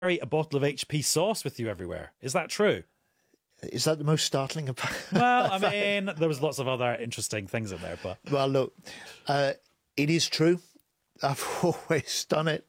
carry a bottle of HP sauce with you everywhere. Is that true? Is that the most startling about? Well, I mean, there was lots of other interesting things in there, but Well, look, it is true. I've always done it.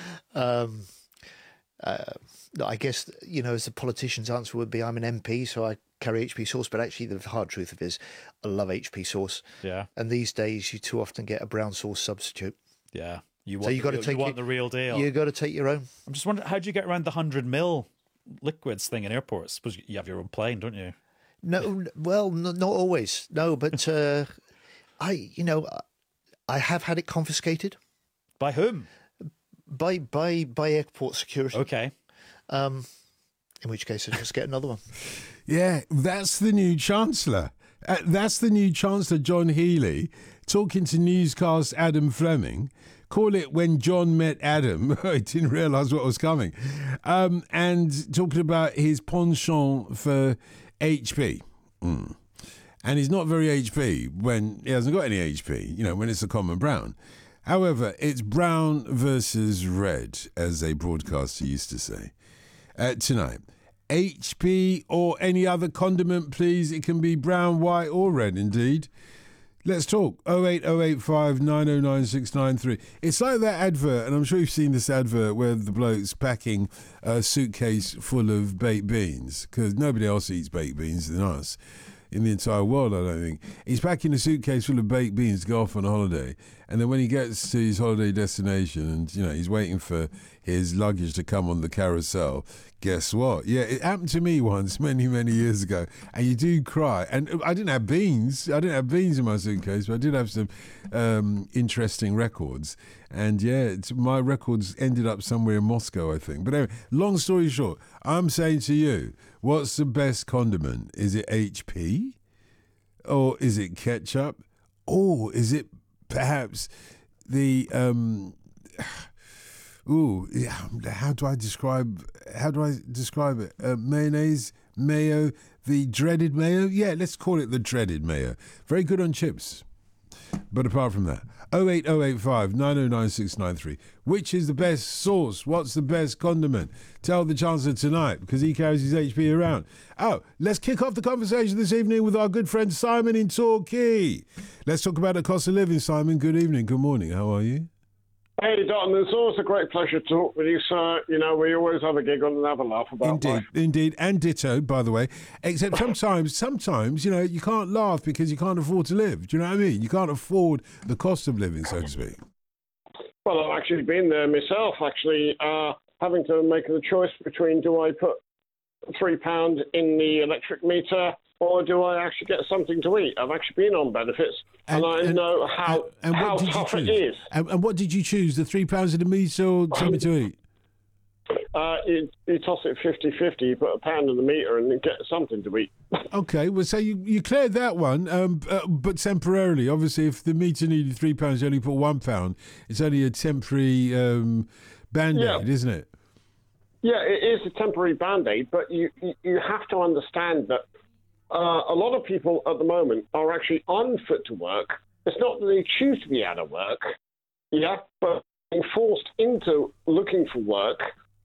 I guess, as the politician's answer would be, I'm an MP, so I carry HP sauce. But actually, the hard truth of it is, I love HP sauce. yeah, And these days, you too often get a brown sauce substitute. yeah. You want the real deal. You got to take your own. I'm just wondering, how do you get around the 100 ml liquids thing in airports? I suppose you have your own plane, don't you? No, well, not always. No, but I have had it confiscated By whom? by airport security. Okay. In which case, I just get another one. Yeah, that's the new Chancellor. That's the new Chancellor, John Healey, talking to newscast Adam Fleming. Call it When John Met Adam. I didn't realise what was coming. And talking about his penchant for HP. And he's not very HP when he hasn't got any HP, when it's a common brown. However, it's brown versus red, as a broadcaster used to say. Tonight, HP or any other condiment, please. It can be brown, white or red, indeed. Let's talk. 08085 909 693. It's like that advert, and I'm sure you've seen this advert where the bloke's packing a suitcase full of baked beans, because nobody else eats baked beans than us in the entire world, I don't think. He's packing a suitcase full of baked beans to go off on a holiday, and then when he gets to his holiday destination and he's waiting for his luggage to come on the carousel, guess what? Yeah, it happened to me once many years ago, and you do cry. And I didn't have beans in my suitcase, but I did have some interesting records, and my records ended up somewhere in Moscow, I think. But anyway, long story short, I'm saying to you, what's the best condiment? Is it HP? Or is it ketchup? Or is it perhaps the how do I describe it? Mayonnaise, mayo, the dreaded mayo? Yeah, let's call it the dreaded mayo. Very good on chips. But apart from that, 08085 909 693. Which is the best sauce? What's the best condiment? Tell the Chancellor tonight, because he carries his HP around. Oh, let's kick off the conversation this evening with our good friend Simon in Torquay. Let's talk about the cost of living, Simon. Good evening, good morning. How are you? Hey, Dalton, it's always a great pleasure to talk with you, sir. We always have a giggle and have a laugh about life. Indeed, and ditto, by the way. Except sometimes, you can't laugh because you can't afford to live. Do you know what I mean? You can't afford the cost of living, so to speak. Well, I've actually been there myself, having to make the choice between do I put £3 in the electric meter or do I actually get something to eat? I've actually been on benefits, and I know how tough it is. And what did you choose, the £3 in the meter or something to eat? You toss it 50-50, you put £1 in the meter and you get something to eat. Okay, well, so you cleared that one, but temporarily. Obviously, if the meter needed £3, you only put £1. It's only a temporary band-aid, isn't it? Yeah, it is a temporary band-aid, but you have to understand that a lot of people at the moment are actually unfit to work. It's not that they choose to be out of work, but being forced into looking for work,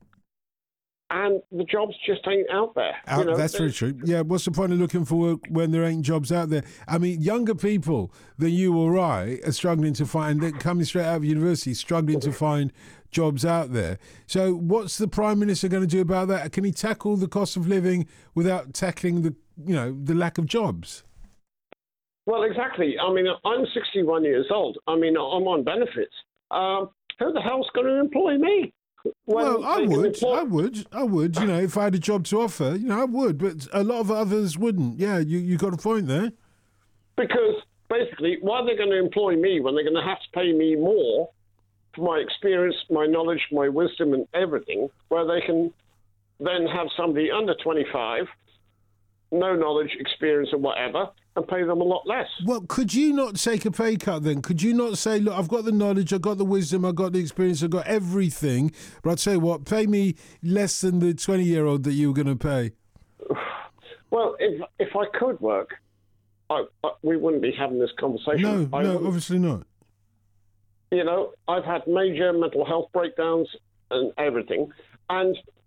and the jobs just ain't out there. That's very true. Yeah, what's the point of looking for work when there ain't jobs out there? I mean, younger people than you or I are struggling to find, they're coming straight out of university, struggling to find jobs out there. So what's the Prime Minister going to do about that? Can he tackle the cost of living without tackling the lack of jobs? Well, exactly. I mean, I'm 61 years old. I mean, I'm on benefits. Who the hell's going to employ me? Well, I would. If I had a job to offer, I would. But a lot of others wouldn't. Yeah, you got a point there. Because basically, why are they going to employ me when they're going to have to pay me more for my experience, my knowledge, my wisdom, and everything, where they can then have somebody under 25, no knowledge, experience, or whatever, and pay them a lot less. Well, could you not take a pay cut then? Could you not say, look, I've got the knowledge, I've got the wisdom, I've got the experience, I've got everything, but I'll tell you what, pay me less than the 20-year-old that you were going to pay? Well, if I could work, we wouldn't be having this conversation. No, obviously not. I've had major mental health breakdowns and everything, and